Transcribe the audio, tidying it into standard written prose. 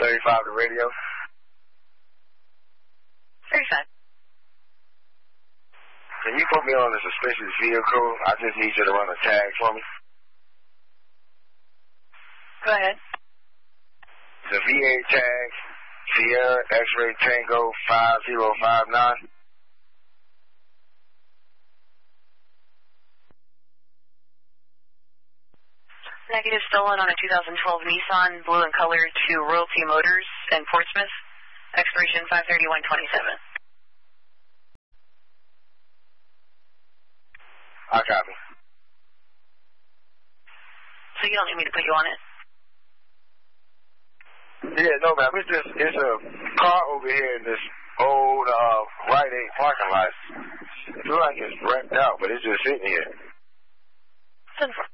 35 the radio. 35. Can you put me on a suspicious vehicle? I just need you to run a tag for me. Go ahead. The VA tag, Sierra X-Ray Tango 5059. Negative, stolen on a 2012 Nissan, blue in color, to Royalty Motors in Portsmouth. Expiration 5/31/27. I copy. So you don't need me to put you on it? Yeah, no, ma'am. It's a car over here in this old Rite Aid parking lot. It looks like it's wrecked out, but it's just sitting here. 10-4.